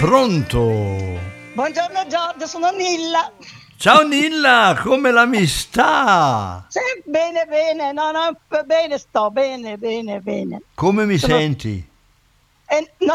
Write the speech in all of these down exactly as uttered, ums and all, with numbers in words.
Pronto? Buongiorno Giorgio, sono Nilla. Ciao Nilla, come la mi sta? Sì, bene, bene, no, no, bene sto, bene, bene, bene. Come mi Sono- senti? eh, no,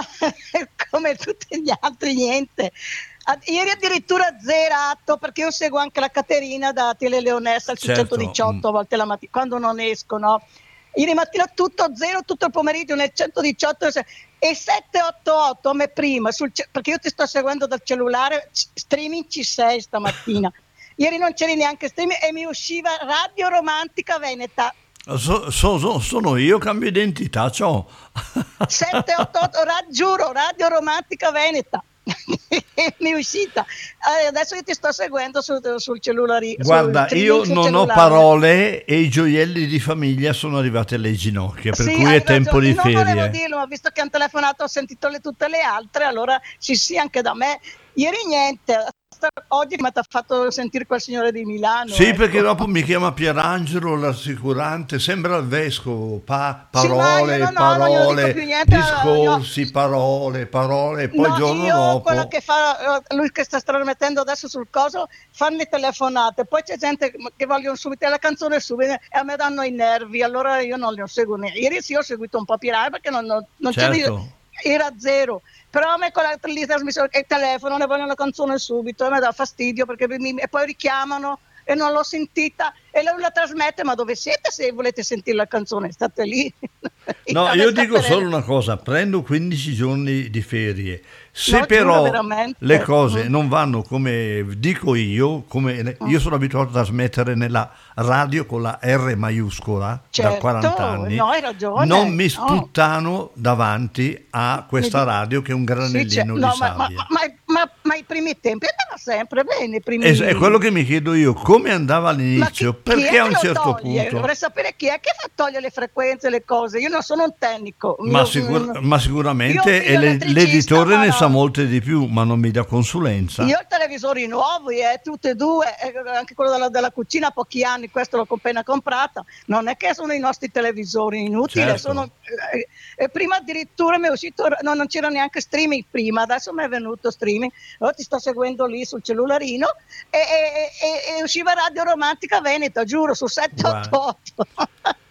come tutti gli altri, niente. Ad- Ieri addirittura zerato, perché io seguo anche la Caterina da Tele Leonessa su Certo, mm, centodiciotto a volte la mattina, quando non esco, no? Ieri mattina tutto zero, tutto il pomeriggio nel centodiciotto se- e settecentottantotto come prima, sul ce- perché io ti sto seguendo dal cellulare, c- streaming ci sei stamattina. Ieri non c'eri neanche streaming e mi usciva Radio Romantica Veneta. so- so- so- sono io, cambio identità, ciao. settecentottantotto, ra- giuro, Radio Romantica Veneta. Mi è uscita. Eh, adesso io ti sto seguendo sul, sul cellulare, sul Guarda, io streaming sul non ho cellulare. parole e i gioielli di famiglia sono arrivati alle ginocchia, per Sì, cui è hai tempo ragione, di non volevo ferie. dirlo, ma visto che hanno telefonato ho sentito le, tutte le altre, allora sì sì, anche da me. Ieri niente, oggi mi ha fatto sentire quel signore di Milano. Sì, Ecco. perché dopo mi chiama Pierangelo, l'assicurante, sembra il vescovo, pa- Sì, ma io parole, no, no, non glielo dico più parole, niente. Io, discorsi, parole, parole, e poi il no, giorno io quello dopo... che fa, eh, lui che sta trasmettendo adesso sul coso, fanno le telefonate, poi c'è gente che vogliono subito la canzone subito e a me danno i nervi, allora io non li seguo neanche. Ieri sì ho seguito un po' Pirai perché non, non, non c'era, Certo. era zero, però a me con la lì trasmissione e il telefono ne vogliono la canzone subito e mi dà fastidio perché mi, e poi richiamano e non l'ho sentita e lui la trasmette, ma dove siete se volete sentire la canzone? State lì. No, A me io sta dico per- solo una cosa, prendo quindici giorni di ferie. Se No, giuro, però veramente. le cose Mm. non vanno come dico io, come io sono abituato a trasmettere nella radio con la R maiuscola da Certo, quaranta anni, no, hai ragione. non mi No. sputtano davanti a questa radio che è un Sì, c'è- granellino no, di ma, ma, sabbia. ma, ma, ma i primi tempi andava sempre bene, i primi... E è quello che mi chiedo io, come andava Ma chi, all'inizio? chi Perché è a che un lo certo toglie? punto... Vorrei sapere chi è che fa togliere le frequenze, le cose. Io non sono un tecnico. Ma, Io, sicur- ma io sicuramente ho un e figlio le- elettricista, l'editore ma ne sa no. molte di più, ma non mi dà consulenza. Io ho televisori nuovi, eh, tutte e due, eh, anche quello della, della cucina ha pochi anni, questo l'ho appena comprata. Non è che sono i nostri televisori inutili, Certo. sono, eh, e prima addirittura mi è uscito, no, non c'era neanche streaming prima, adesso mi è venuto streaming, allora ti sto seguendo lì sul cellularino e, e- e- e usciva Radio Romantica Veneta, giuro, su Guarda, settecentottantotto.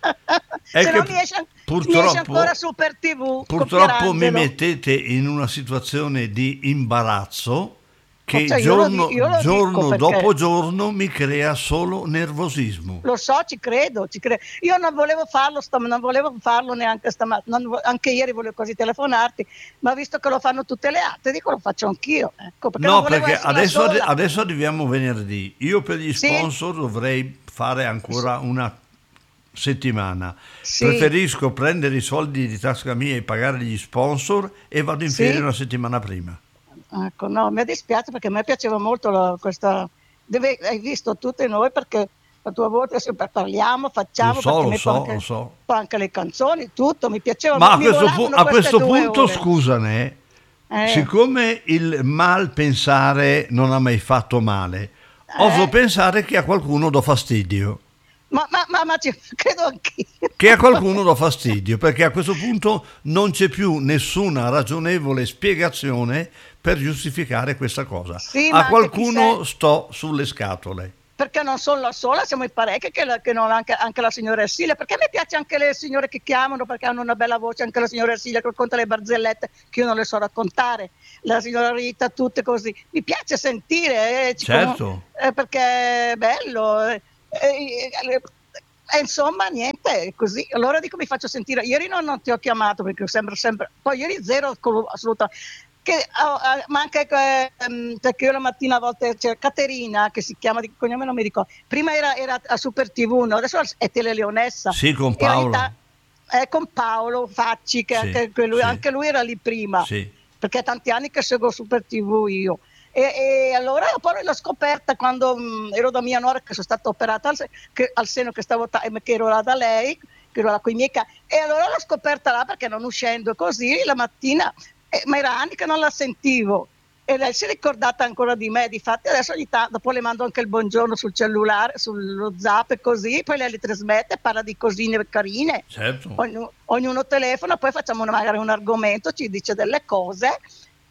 è Se che no mi esce, mi esce purtroppo, ancora Super T V con purtroppo mi Pierangelo. mettete in una situazione di imbarazzo Oh, che cioè, io lo, di- giorno, io lo dico giorno perché... dopo giorno mi crea solo nervosismo. Lo so, ci credo, ci credo. Io non volevo farlo, stam- non volevo farlo neanche stamattina, anche ieri volevo quasi telefonarti, ma visto che lo fanno tutte le altre, dico lo faccio anch'io, ecco, perché non No, volevo perché essere la adesso, sola. adesso arriviamo venerdì. Io per gli Sì, sponsor dovrei fare ancora una settimana. sì, Preferisco prendere i soldi di tasca mia e pagare gli sponsor e vado in ferie sì. una settimana prima. Ecco, no, mi dispiace perché a me piaceva molto la- questa... Deve, hai visto tutte noi perché la tua voce sempre parliamo, Lo facciamo, so, perché lo metto so, anche, lo so. anche le canzoni, tutto, mi piaceva, Ma a mi questo, pu- volavano a queste questo due punto, ore. scusane, Eh, siccome il mal pensare non ha mai fatto male, oso eh, pensare che a qualcuno do fastidio. ma, ma, ma, ma ci credo anch'io. Che a qualcuno do fastidio, perché a questo punto non c'è più nessuna ragionevole spiegazione per giustificare questa cosa. Sì, ma A anche chi qualcuno sei, sto sulle scatole. perché non sono la sola, siamo in parecchie, che, la- che non anche, anche la signora Ersilia, perché a me piace anche le signore che chiamano, perché hanno una bella voce, anche la signora Ersilia che racconta le barzellette che io non le so raccontare, la signora Rita, tutte così. Mi piace sentire, eh, ci con- Certo. eh, perché è bello. eh, eh, eh, eh, insomma, niente, è così. Allora dico, mi faccio sentire. Ieri non, non ti ho chiamato perché sembra sempre. Poi ieri zero assoluta. Che, oh, eh, ma anche eh, ehm, perché io la mattina a volte c'è Caterina che si chiama di cognome non mi ricordo. Prima era, era a Super T V, no? Adesso è Tele Leonessa. Sì, con E ogni ta- Paolo. eh, con Paolo Facci, che Sì, anche, que- lui, sì, anche lui era lì prima, sì. perché è tanti anni che seguo Super T V io. E, e allora poi l'ho scoperta quando mh, ero da mia nuora che sono stata operata al, se- che, al seno che stavo ta- che ero là da lei, che ero là con i miei cani, e allora l'ho scoperta là perché non uscendo così la mattina, eh, ma era anni che non la sentivo e lei si è ricordata ancora di me, difatti adesso ogni tanto, dopo le mando anche il buongiorno sul cellulare, sullo zap e così, poi lei le trasmette, parla di cosine carine, Certo. ognuno, ognuno telefona, poi facciamo una- magari un argomento, ci dice delle cose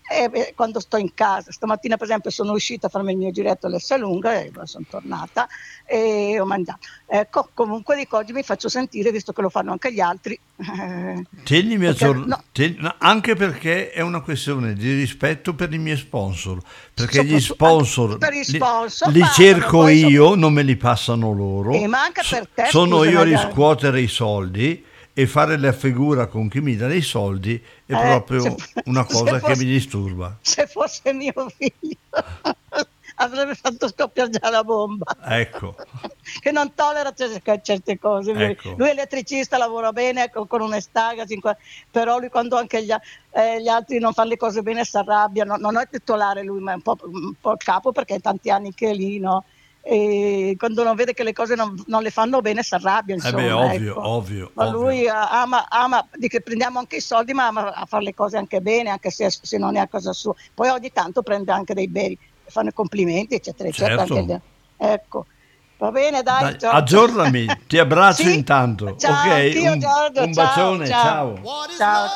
E, e quando sto in casa, stamattina per esempio sono uscita a farmi il mio giretto all'Essalunga e sono tornata e ho mangiato. Ecco, comunque dico, oggi mi faccio sentire, visto che lo fanno anche gli altri. Eh, Tienimi perché, aggiornato, no, anche perché è una questione di rispetto per i miei sponsor, perché gli soprattutto anche sponsor per i li, sponsor li pagano, cerco poi so- io, non me li passano loro. e ma anche So- per te, sono scusa, io a magari. riscuotere i soldi e fare la figura con chi mi dà i soldi è Eh, se, proprio una se cosa che mi fosse, disturba. se fosse mio figlio avrebbe fatto scoppiare già la bomba. Ecco, Che non tollera c- certe cose. Lui, ecco. lui è elettricista, lavora bene con, con onestà, cinque- però lui quando anche gli, a- eh, gli altri non fanno le cose bene si arrabbiano. Non è titolare lui, ma è un po', un po' il capo perché è tanti anni che è lì, no? E quando non vede che le cose non, non le fanno bene si arrabbia, Eh beh, insomma, ovvio, ecco. ovvio, Ma ovvio. lui eh, ama, ama di che prendiamo anche i soldi, ma ama a fare le cose anche bene, anche se, se non è a casa sua. Poi ogni tanto prende anche dei bei, fanno i complimenti, eccetera, eccetera. Anche Certo. gli- ecco, va bene, dai, Dai, Giorgio. aggiornami, ti abbraccio Sì? intanto. Ciao, Ok, anch'io, un, Giorgio. un Ciao, bacione, ciao. ciao. Ciao.